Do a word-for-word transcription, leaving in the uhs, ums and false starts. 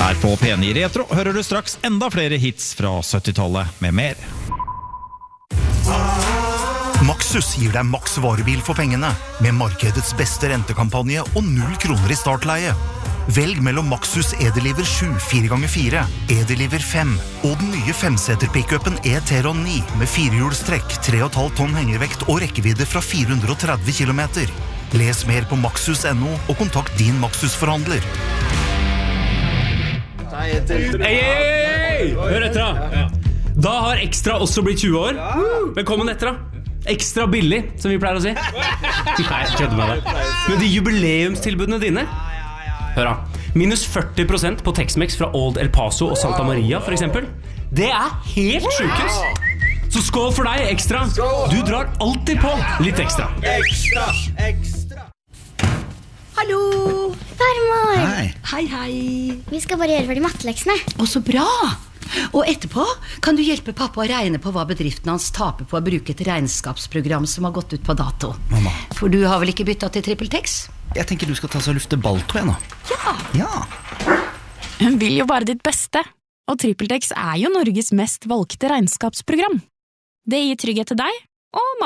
Her på P ni Retro hører du straks enda flere hits fra syttitallet med mer. Maxus gir deg maks varebil for pengene, med markedets beste rentekampanje og null kroner i startleie. Velg mellom Maxus E-Deliver sju fire ganger fire, E-Deliver fem og den nye femseter-pickupen E-Teron ni med firehjulstrekk, tre komma fem tonn hengervekt og rekkevidde fra fire hundre og tretti kilometer. Les mer på maxus punktum no og kontakt din Maxus-forhandler. Hei, hei, hei! Hør etter da. Da har Extra også blitt tjue år. Velkommen etter da. Ekstra billig, som vi pleier å si. Nei, jeg kødder med deg. Men de jubileumstilbudene dine, hør da, minus førti prosent på Tex-Mex fra Old El Paso og Santa Maria for eksempel. Det er helt sjukes. Så skål for deg, Extra. Du drar alltid på litt ekstra. Ekstra, ekstra. Hallo, farmor. Hei. Hei, hei. Vi skal bare gjøre ferdig matteleksene. Å, så bra. Og etterpå kan du hjelpe pappa å regne på hva bedriften hans taper på å bruke et regnskapsprogram som har gått ut på dato. Mamma. For du har vel ikke byttet til TrippelTex? Jeg tenker du skal ta så lufte balltå igjen nå. Ja. Ja. Hun vil jo bare ditt beste. Og TrippelTex er jo Norges mest valgte regnskapsprogram. Det gir trygghet til deg og